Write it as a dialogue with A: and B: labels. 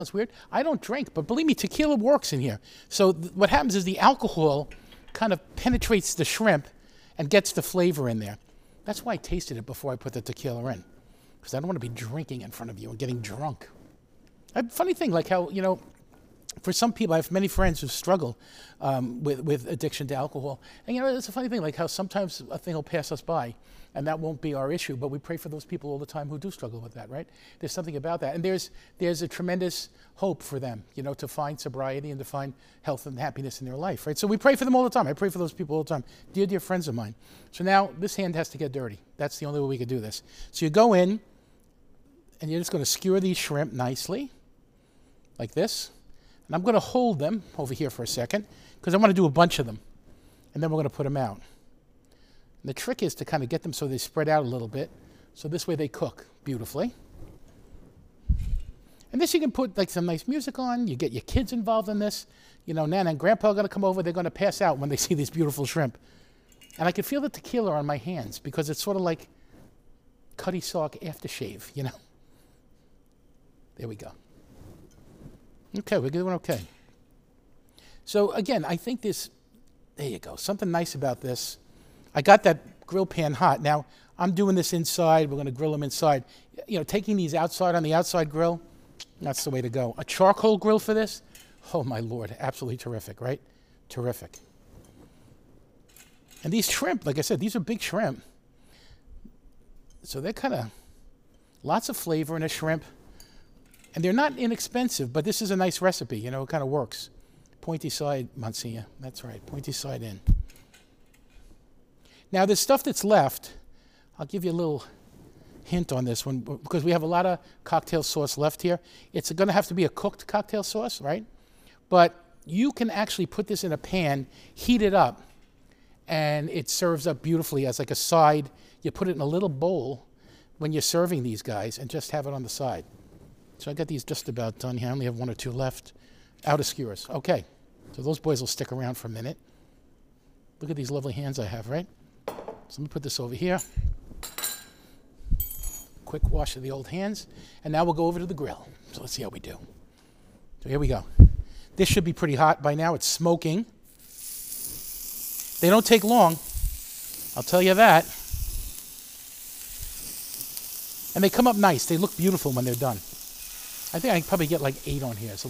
A: That's weird. I don't drink, but believe me, tequila works in here. So what happens is the alcohol kind of penetrates the shrimp and gets the flavor in there. That's why I tasted it before I put the tequila in, because I don't want to be drinking in front of you and getting drunk. Funny thing, like how, for some people, I have many friends who struggle with addiction to alcohol. And, it's a funny thing, like how sometimes a thing will pass us by, and that won't be our issue, but we pray for those people all the time who do struggle with that, right? There's something about that. And there's a tremendous hope for them, to find sobriety and to find health and happiness in their life, right? So we pray for them all the time. I pray for those people all the time. Dear, dear friends of mine. So now this hand has to get dirty. That's the only way we could do this. So you go in, and you're just going to skewer these shrimp nicely, like this. And I'm going to hold them over here for a second, because I want to do a bunch of them. And then we're going to put them out. And the trick is to kind of get them so they spread out a little bit, so this way they cook beautifully. And this you can put like some nice music on. You get your kids involved in this. Nana and Grandpa are going to come over. They're going to pass out when they see these beautiful shrimp. And I can feel the tequila on my hands, because it's sort of like Cutty Sark aftershave, There we go. Okay, we're doing okay. So again, I think there you go, something nice about this. I got that grill pan hot. Now, I'm doing this inside. We're going to grill them inside. Taking these outside on the outside grill, that's the way to go. A charcoal grill for this? Oh, my Lord. Absolutely terrific, right? Terrific. And these shrimp, like I said, these are big shrimp. So they're kind of lots of flavor in a shrimp. And they're not inexpensive, but this is a nice recipe. It kind of works. Pointy side, Monsignor. That's right. Pointy side in. Now, the stuff that's left, I'll give you a little hint on this one, because we have a lot of cocktail sauce left here. It's going to have to be a cooked cocktail sauce, right? But you can actually put this in a pan, heat it up, and it serves up beautifully as like a side. You put it in a little bowl when you're serving these guys and just have it on the side. So I got these just about done here. I only have one or two left. Outer skewers. Okay. So those boys will stick around for a minute. Look at these lovely hands I have, right? So let me put this over here. Quick wash of the old hands. And now we'll go over to the grill. So let's see how we do. So here we go. This should be pretty hot by now. It's smoking. They don't take long. I'll tell you that. And they come up nice. They look beautiful when they're done. I think I can probably get like 8 on here. So